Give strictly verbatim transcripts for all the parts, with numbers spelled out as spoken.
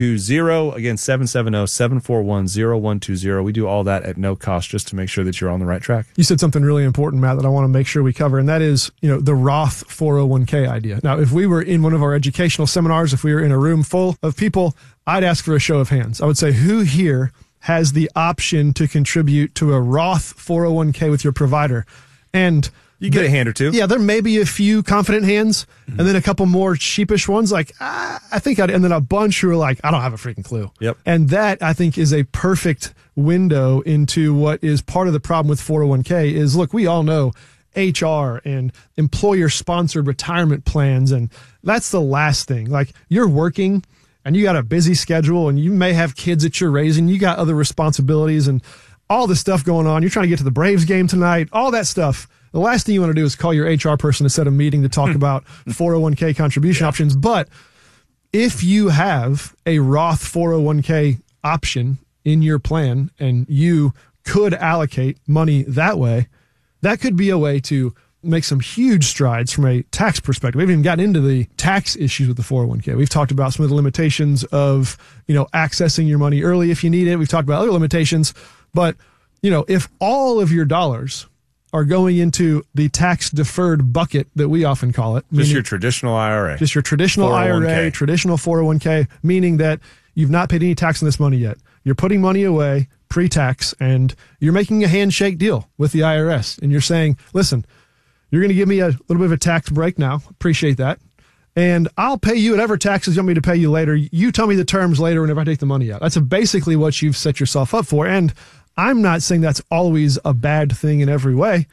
Again, seven seven zero, seven four one, zero one two zero. We do all that at no cost just to make sure that you're on the right track. You said something really important, Matt, that I want to make sure we cover, and that is, you know, the Roth four oh one k idea. Now, if we were in one of our educational seminars, if we were in a room full of people, I'd ask for a show of hands. I would say, who here has the option to contribute to a Roth four oh one k with your provider? And you get a hand or two. Yeah, there may be a few confident hands, mm-hmm. and then a couple more sheepish ones like, ah, I think I'd, and then a bunch who are like, I don't have a freaking clue. Yep. And that, I think, is a perfect window into what is part of the problem with four oh one k is, look, we all know H R and employer-sponsored retirement plans, and that's the last thing. Like, you're working, and you got a busy schedule, and you may have kids that you're raising, you got other responsibilities, and all this stuff going on. You're trying to get to the Braves game tonight, all that stuff. The last thing you want to do is call your H R person to set a meeting to talk about four oh one k contribution yeah. options. But if you have a Roth four oh one k option in your plan and you could allocate money that way, that could be a way to make some huge strides from a tax perspective. We haven't even gotten into the tax issues with the four oh one k. We've talked about some of the limitations of, you know, accessing your money early if you need it. We've talked about other limitations. But, you know, if all of your dollars are going into the tax-deferred bucket that we often call it. Just meaning, your traditional I R A. Just your traditional I R A, traditional four oh one k, meaning that you've not paid any tax on this money yet. You're putting money away pre-tax, and you're making a handshake deal with the I R S. And you're saying, listen, you're going to give me a little bit of a tax break now. Appreciate that. And I'll pay you whatever taxes you want me to pay you later. You tell me the terms later whenever I take the money out. That's basically what you've set yourself up for. And I'm not saying that's always a bad thing in every way,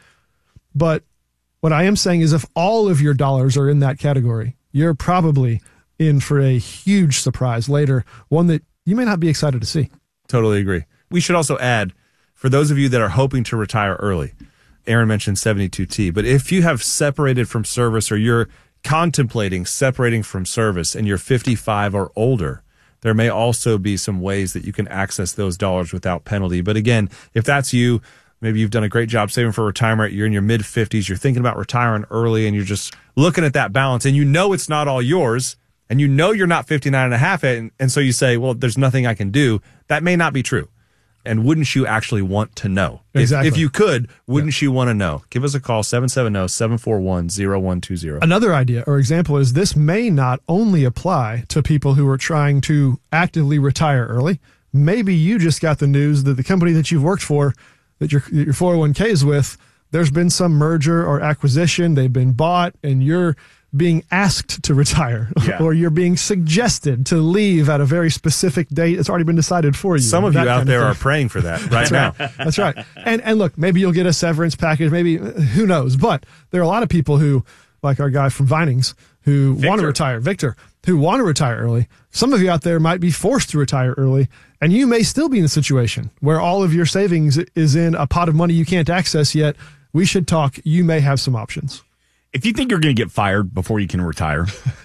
but what I am saying is if all of your dollars are in that category, you're probably in for a huge surprise later, one that you may not be excited to see. Totally agree. We should also add, for those of you that are hoping to retire early, Aaron mentioned seventy-two T, but if you have separated from service or you're contemplating separating from service and you're fifty-five or older, there may also be some ways that you can access those dollars without penalty. But again, if that's you, maybe you've done a great job saving for retirement, you're in your mid-fifties, you're thinking about retiring early, and you're just looking at that balance, and you know it's not all yours, and you know you're not fifty-nine and a half, and, and so you say, well, there's nothing I can do. That may not be true. And wouldn't you actually want to know? Exactly. If, if you could, wouldn't yeah. you want to know? Give us a call, seven seven zero, seven four one, zero one two zero. Another idea or example is this may not only apply to people who are trying to actively retire early. Maybe you just got the news that the company that you've worked for, that your, your four oh one k is with, there's been some merger or acquisition, they've been bought, and you're being asked to retire yeah. or you're being suggested to leave at a very specific date. It's already been decided for you. Some of you out there are praying for that right That's now. Right. That's right. And and look, maybe you'll get a severance package. Maybe, who knows? But there are a lot of people who, like our guy from Vinings, who Victor. want to retire, Victor, who want to retire early. Some of you out there might be forced to retire early, and you may still be in a situation where all of your savings is in a pot of money you can't access yet. We should talk. You may have some options. If you think you're going to get fired before you can retire,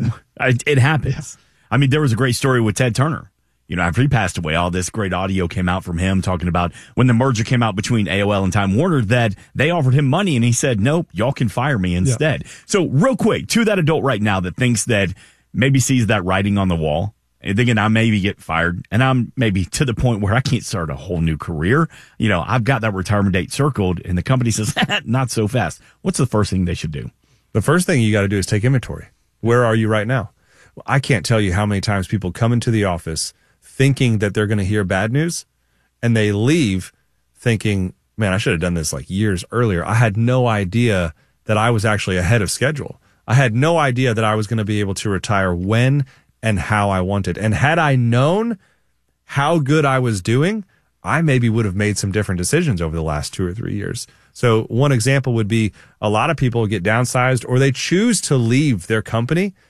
it happens. I mean, there was a great story with Ted Turner. You know, after he passed away, all this great audio came out from him talking about when the merger came out between A O L and Time Warner that they offered him money and he said, nope, y'all can fire me instead. Yeah. So real quick, to that adult right now that thinks that maybe sees that writing on the wall and thinking I maybe get fired and I'm maybe to the point where I can't start a whole new career. You know, I've got that retirement date circled and the company says, not so fast. What's the first thing they should do? The first thing you got to do is take inventory. Where are you right now? Well, I can't tell you how many times people come into the office thinking that they're going to hear bad news, and they leave thinking, man, I should have done this like years earlier. I had no idea that I was actually ahead of schedule. I had no idea that I was going to be able to retire when and how I wanted. And had I known how good I was doing, I maybe would have made some different decisions over the last two or three years. So one example would be a lot of people get downsized or they choose to leave their company